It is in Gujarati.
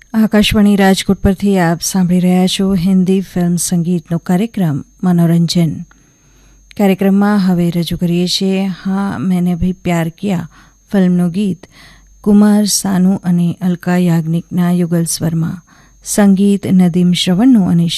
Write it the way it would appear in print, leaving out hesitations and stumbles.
આકાશવાણી રાજકોટ પરથી આપ સાંભળી રહ્યા છો હિન્દી ફિલ્મ સંગીતનો કાર્યક્રમ મનોરંજન. કાર્યક્રમમાં હવે રજૂ કરીએ છીએ હા મેને ભી પ્યાર કિયા ફિલ્મનું ગીત કુમાર સાનુ અને અલકા યાજ્ઞિકના યુગલ સ્વરમાં, સંગીત નદીમ શ્રવણનું અને